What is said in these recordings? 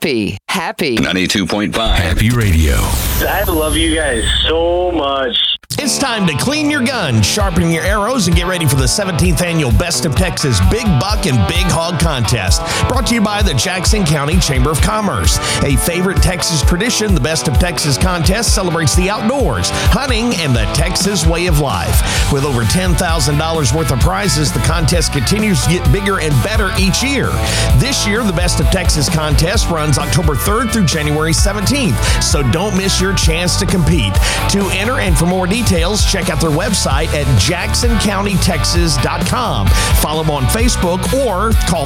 Happy 92.5 Happy Radio. I love you guys so much. It's time to clean your gun, sharpen your arrows, and get ready for the 17th annual Best of Texas Big Buck and Big Hog Contest. Brought to you by the Jackson County Chamber of Commerce. A favorite Texas tradition, the Best of Texas Contest celebrates the outdoors, hunting, and the Texas way of life. With over $10,000 worth of prizes, the contest continues to get bigger and better each year. This year, the Best of Texas Contest runs October 3rd through January 17th, so don't miss your chance to compete. To enter and for more details, check out their website at jacksoncountytexas.com. Follow them on Facebook or call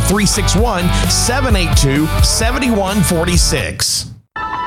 361-782-7146.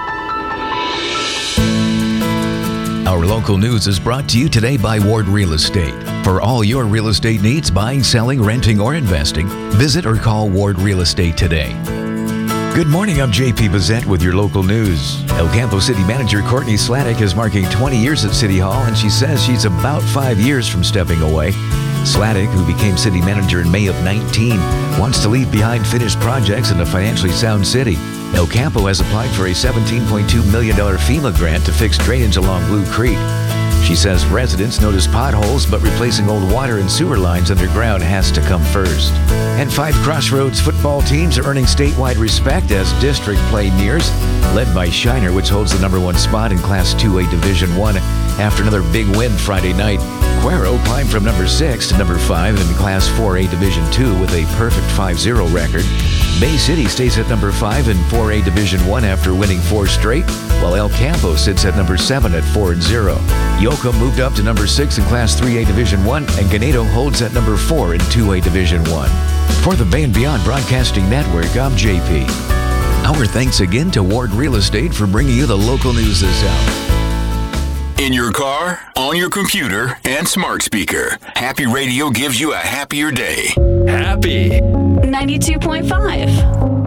Our local news is brought to you today by Ward Real Estate. For all your real estate needs, buying, selling, renting, or investing, visit or call Ward Real Estate today. Good morning, I'm JP Bazette with your local news. El Campo City Manager Courtney Slatic is marking 20 years at City Hall, and she says she's about 5 years from stepping away. Slatic, who became city manager in May of 19, wants to leave behind finished projects in a financially sound city. El Campo has applied for a $17.2 million FEMA grant to fix drainage along Blue Creek. She says residents notice potholes, but replacing old water and sewer lines underground has to come first. And 5 Crossroads football teams are earning statewide respect as district play nears, led by Shiner, which holds the #1 spot in Class 2A Division I after another big win Friday night. Cuero climbed from number 6 to number 5 in Class 4A Division II with a perfect 5-0 record. Bay City stays at number 5 in 4A Division I after winning 4 straight, while El Campo sits at number 7 at 4-0. Yoakum moved up to number 6 in Class 3A Division I, and Ganado holds at number 4 in 2A Division I. For the Bay and Beyond Broadcasting Network, I'm JP. Our thanks again to Ward Real Estate for bringing you the local news this hour. In your car, on your computer, and smart speaker, Happy Radio gives you a happier day. Happy 92.5